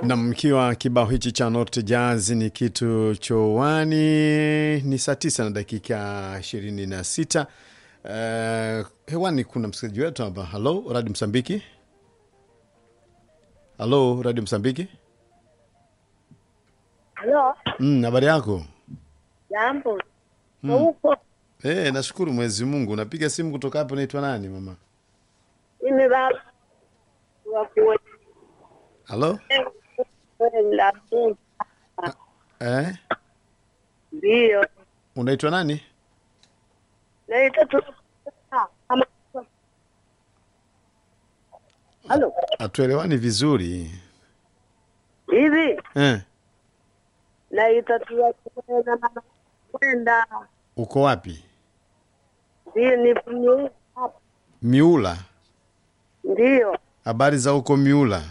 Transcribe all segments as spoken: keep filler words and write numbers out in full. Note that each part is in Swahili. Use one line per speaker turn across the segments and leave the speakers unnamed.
Na mkiwa kibao hichi cha North Jazz ni kitu chowani, ni saa tisa na dakika ishirini na sita. Uh, hewani kuna msikilizaji wetu hapa. Hello, Radio Msambiki. Hello, Radio Msambiki.
Hello.
Mm, habari yako?
Jambo.
Mm.
Uko?
Eh, nashukuru Mwenyezi Mungu. Napiga simu kutoka hapo, naitwa nani mama?
Mimi baba wa kuwe.
Hello?
La
Eh?
ndio.
Unaitwa nani?
Naita tu. Kama Hello.
Atuelewani vizuri.
Hivi
Eh,
naita tu na mama kwenda.
uko wapi?
Ndio ni ni hapa.
Miula.
Ndio.
Habari za uko Miula?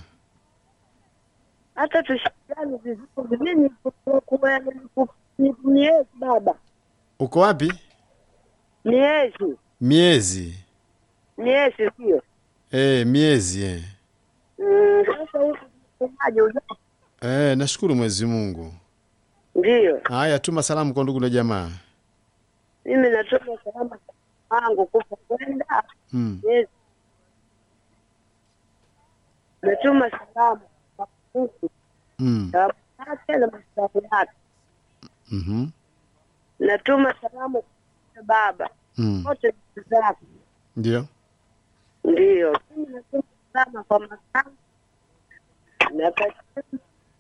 Hata tushikane vizuri. Mimi kuwe ni ni baba.
Uko wapi?
Miezi.
Miezi.
Miezi sio.
Eh, miezi eh.
Mm, sasa huko unaje uje?
Eh, nashukuru Mwenyezi Mungu.
Ndio.
Haya, tuma salamu kwa ndugu na jamaa.
Mimi natuma salama wangu kufa kwenda.
Mm.
Yes. Natuma salamu kwa Mungu.
Mm.
Salamu yake na maslahi yake.
Mhm.
Natuma salamu kwa baba.
Mm.
Wote ndugu zake.
Ndio.
Ndio. Mimi natuma salamu kwa makamu. Na kasema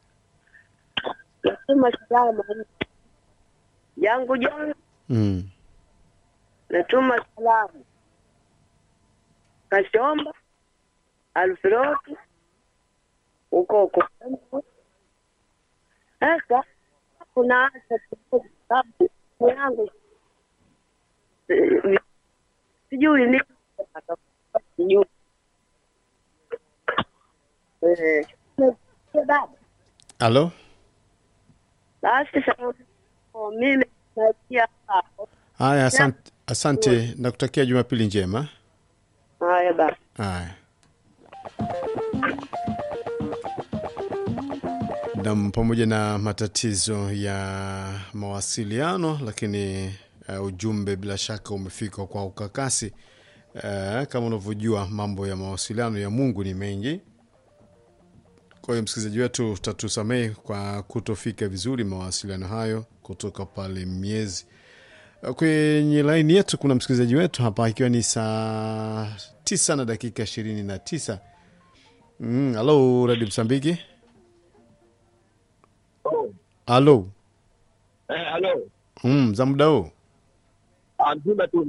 natuma salamu yangu jangu.
Mm.
Natuma salamu Kashomba Alfroti uko uko. Sasa kuna hata sababu yangu eh, sijui ni sijui eh baba.
Halo?
Basi salamu kwa mimi na pia hapo.
Haya, asante, asante na kutakia Jumapili njema.
Haya baba.
Haya. Na pamoja na matatizo ya mawasiliano, lakini uh, ujumbe bila shaka umefika kwa ukakasi. Uh, kama unavyojua mambo ya mawasiliano ya Mungu ni mengi. Kwa hiyo msikilizaji wetu, tatusamehe kwa kutofika vizuri mawasiliano hayo kutoka pale Miezi. Kwenye line yetu kuna msikilizaji wetu hapa, ikiwa ni saa tisa na dakika ishirini na tisa. Mm, hello Radio Msambiki.
Oh.
Hello.
Eh, hello.
Mm, za muda huu.
Anzima tu.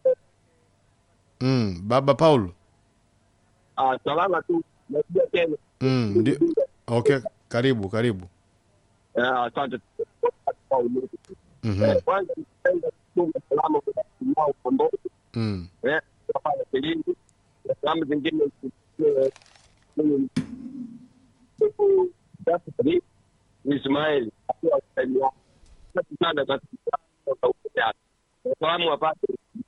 Mm, Baba Paul.
Ah, salama tu. Nakuja tena.
Mm, ndio. Okay, karibu, karibu.
Eh, asante.
Mhm.
Eh, kwanza nipenda kutuma salamu kwa mwa Kombo.
Mm.
Eh, kwa Selindi. Salamu zingine eh mimi Daftari Ismail akiwa Kenya. Sana katika kwa salamu wapate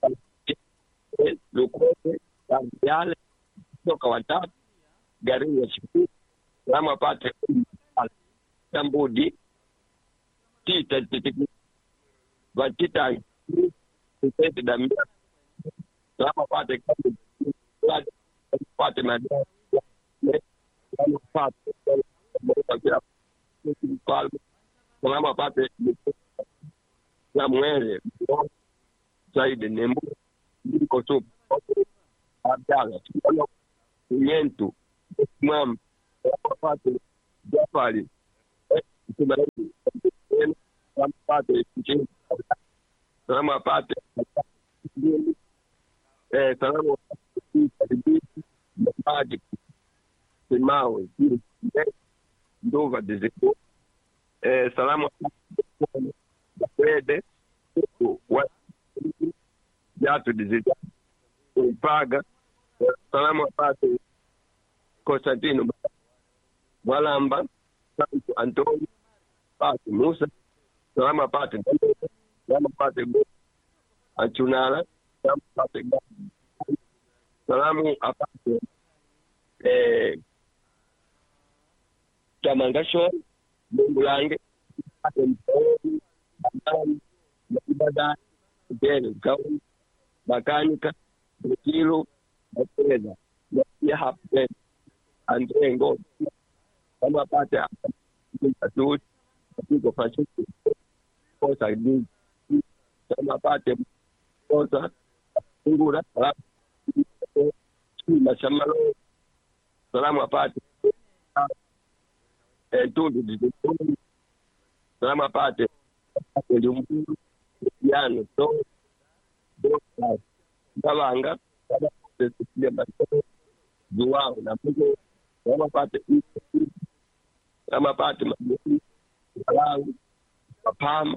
Lukote yale kutoka watatu gari ya shukuru salamu apate Tambudi tita tita vatita tete damia salamu apate kama apate madai salamu apate salamu apate na mwele zaidi nembo ndiko tu abdala tunaona unyentu mwam apate jafari tumaini apate chini salama apate eh salama maji simao ndova diziko eh salama Fede wa jatu dizita ipaga salamu apate Konstantino Walamba Santo Antonio Pate Musa salamu apate salamu apate Achunala salamu apate salamu apate eh tamangasho mungu lange ate mponi amani na ibada mbele kauni makanika kilo mapeza na pia hapo andrengo kama pata kitu kitu fashion kosa ni kama pata kosa ngura na shamalo salamu apate eh tundu ditu salamu apate ndio mkuu yani so Kabanga kama sisi mbele juao na mungu kama pate kama pate mambo langu mapama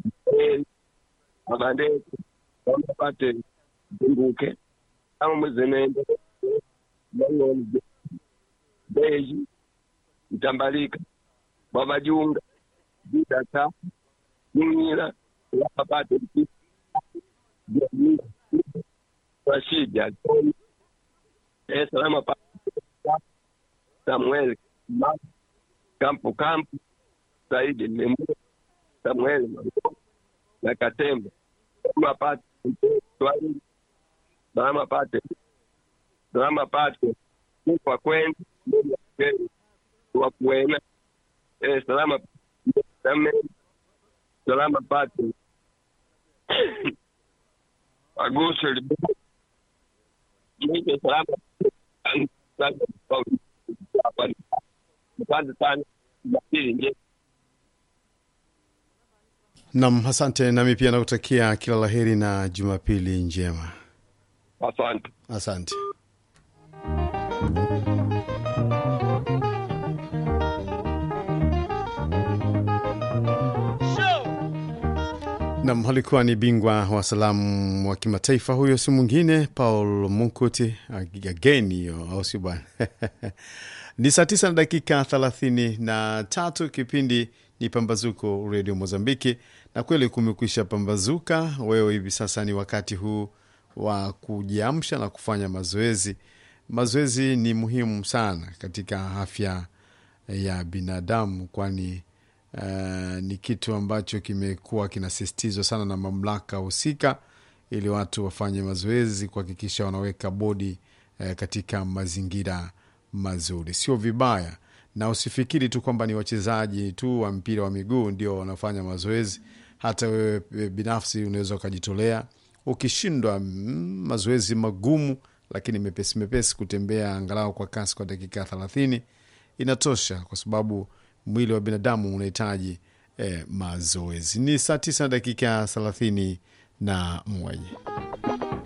abande kama pate bunguke kama mwenendo mungu beji mtambalika baba junga bidata nyira kama pate Rashid eh salama pa Samuel Kampu Kampu Saidi Lemu Samuel na Katemba kama pate swali salama pate salama pate kwa kwenda kwa kwenda eh salama salama pate Agosto Mimi salama
Nam, asante. Nami pia nakutakia kila laheri na Jumapili njema.
Asante.
Asante. Nam, alikuwa ni bingwa wa salamu wa kimataifa huyo, si mwingine Paul Munkuti ageni hiyo, au si bwana? Ni saa tisa na dakika thelathini na tatu. Kipindi ni Pambazuko Radio Mozambiki, na kweli kumekwisha pambazuka. Wewe hivi sasa ni wakati huu wa kujiamsha na kufanya mazoezi. Mazoezi ni muhimu sana katika afya ya binadamu, kwani Uh, ni kitu ambacho kimekuwa kinasisitizwa sana na mamlaka husika, ili watu wafanye mazoezi kuhakikisha wanaweka bodi uh, katika mazingira mazuri. Sio vibaya, na usifikiri tu kwamba ni wachezaji tu wa mpira wa miguu ndio wanafanya mazoezi. Hata wewe binafsi unaweza ukajitolea, ukishindwa mm, mazoezi magumu lakini mepesi mepesi, kutembea angalau kwa kasi kwa dakika thelathini inatosha, kwa sababu mwili wa binadamu unahitaji eh, mazoezi. Ni saa tisa na dakika thelathini na moja.